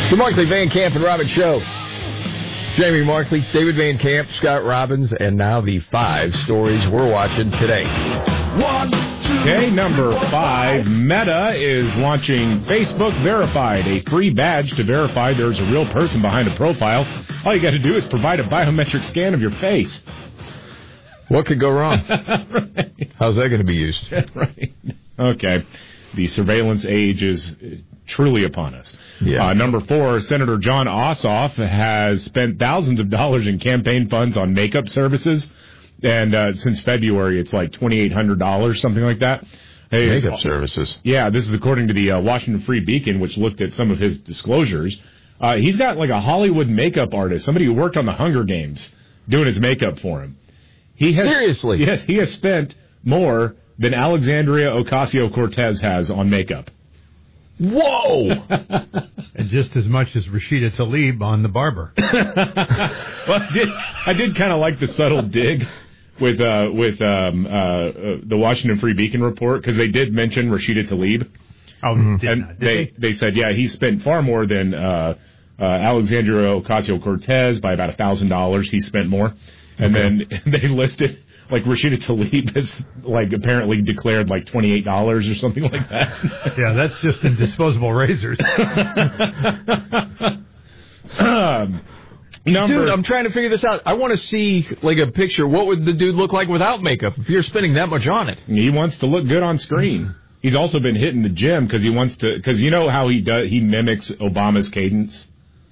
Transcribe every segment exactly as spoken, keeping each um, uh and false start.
The Markley, Van Camp, and Robbins Show. Jamie Markley, David Van Camp, Scott Robbins, and now the five stories we're watching today. One, two, okay, number five, Meta is launching Facebook Verified, a free badge to verify there's a real person behind a profile. All you got to do is provide a biometric scan of your face. What could go wrong? Right. How's that going to be used? Right. Okay. The surveillance age is truly upon us. Yeah. Uh, number four, Senator John Ossoff has spent thousands of dollars in campaign funds on makeup services. And uh, since February, it's like twenty-eight hundred dollars, something like that. Hey, makeup services. Yeah, this is according to the uh, Washington Free Beacon, which looked at some of his disclosures. Uh, he's got like a Hollywood makeup artist, somebody who worked on the Hunger Games, doing his makeup for him. He has, Seriously? Yes, he has spent more than Alexandria Ocasio-Cortez has on makeup. Whoa! And just as much as Rashida Tlaib on The Barber. Well, I did, I did kind of like the subtle dig with uh, with um, uh, uh, the Washington Free Beacon report, because they did mention Rashida Tlaib. Oh, mm-hmm. did and not, did they, they? they said, yeah, he spent far more than uh, uh, Alexandria Ocasio-Cortez by about one thousand dollars. He spent more. And okay. then they listed, like, Rashida Tlaib has, like, apparently declared, like, twenty-eight dollars or something like that. Yeah, that's just in disposable razors. um, number... Dude, I'm trying to figure this out. I want to see, like, a picture. What would the dude look like without makeup if you're spending that much on it? He wants to look good on screen. He's also been hitting the gym because he wants to, because you know how he does, he mimics Obama's cadence.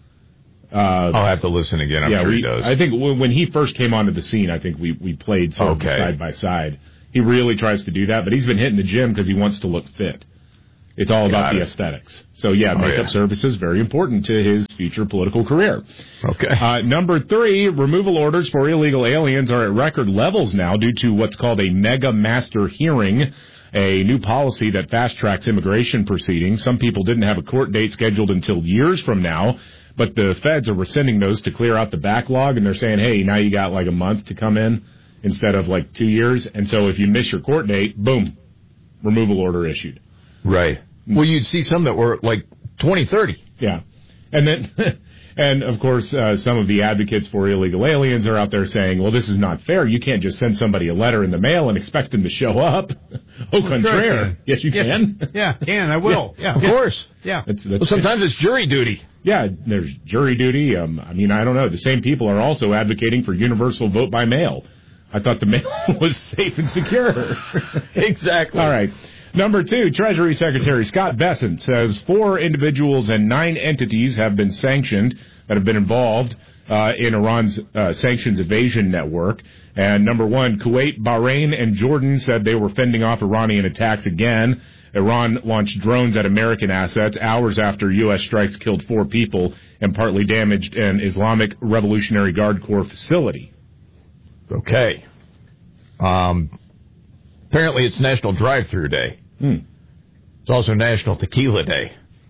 Uh, I'll have to listen again. I'm yeah, sure we, he does. I think when he first came onto the scene, I think we, we played sort okay. of side by side. He really tries to do that, but he's been hitting the gym because he wants to look fit. It's all about Got the it. aesthetics. So, yeah, oh, makeup yeah. services, very important to his future political career. Okay. Uh, number three, removal orders for illegal aliens are at record levels now due to what's called a mega master hearing, a new policy that fast-tracks immigration proceedings. Some people didn't have a court date scheduled until years from now, but the feds are rescinding those to clear out the backlog, and they're saying, hey, now you got like a month to come in instead of like two years. And so if you miss your court date, boom, removal order issued. Right. Well, you'd see some that were like twenty thirty. Yeah. And then, and of course, uh, some of the advocates for illegal aliens are out there saying, well, this is not fair. You can't just send somebody a letter in the mail and expect them to show up. Au contraire. Sure Yes, you yeah. can. Yeah, can. I will. Yeah. yeah. Of yeah. course. Yeah. That's, that's, well, sometimes it's jury duty. Yeah, there's jury duty. Um, I mean, I don't know. The same people are also advocating for universal vote by mail. I thought the mail was safe and secure. Exactly. All right. Number two, Treasury Secretary Scott Bessent says four individuals and nine entities have been sanctioned that have been involved uh, in Iran's uh, sanctions evasion network. And number one, Kuwait, Bahrain, and Jordan said they were fending off Iranian attacks again. Iran launched drones at American assets hours after U S strikes killed four people and partly damaged an Islamic Revolutionary Guard Corps facility. Okay. Um, apparently it's National Drive-Thru Day. Hmm. It's also National Tequila Day.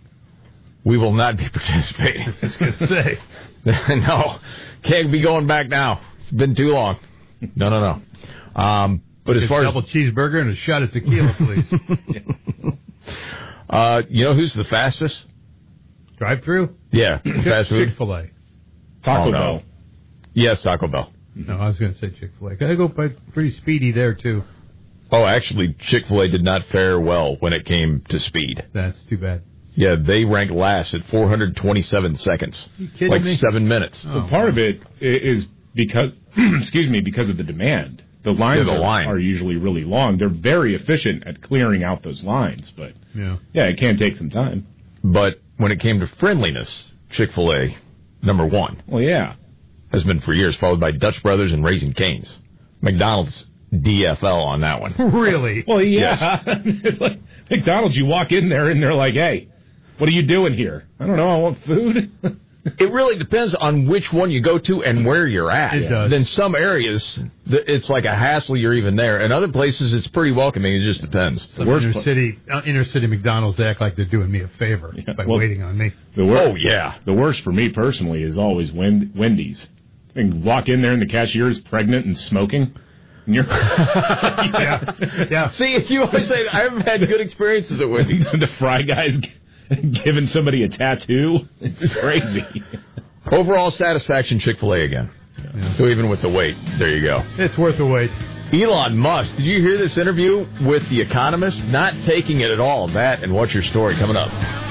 We will not be participating. I was going to say. No. Can't be going back now. It's been too long. No, no, no. Um, but as far as... double cheeseburger and a shot of tequila, please. uh, you know who's the fastest? Drive-thru? Yeah. Fast food? Chick-fil-A. Taco oh, no. Bell. Yes, Taco Bell. No, I was going to say Chick-fil-A. I go by pretty speedy there, too. Oh, actually, Chick-fil-A did not fare well when it came to speed. That's too bad. Yeah, they ranked last at four hundred twenty-seven seconds. You kidding like me? seven minutes. Oh, well, part wow. of it is because, excuse me, because of the demand. The lines yeah, the are, line. are usually really long. They're very efficient at clearing out those lines, but yeah, yeah, it can take some time. But when it came to friendliness, Chick-fil-A, number one. Well, yeah. Has been for years, followed by Dutch Brothers and Raising Cane's. McDonald's D F L on that one. Really? Well, yeah. Yes. It's like McDonald's, you walk in there and they're like, hey, what are you doing here? I don't know, I want food. It really depends on which one you go to and where you're at. It does. Then some areas, it's like a hassle you're even there. In other places, it's pretty welcoming. It just depends. Some inner city, uh, inner city McDonald's, they act like they're doing me a favor yeah, by well, waiting on me. The wor- oh, yeah. The worst for me personally is always Wendy's. And walk in there and the cashier is pregnant and smoking. And you're yeah. yeah. See, if you always say, I haven't had good experiences at Wendy's. The fry guys giving somebody a tattoo. It's crazy. Overall satisfaction, Chick-fil-A again. Yeah. So even with the wait, there you go. It's worth the wait. Elon Musk, did you hear this interview with The Economist? Not taking it at all. That and what's your story coming up?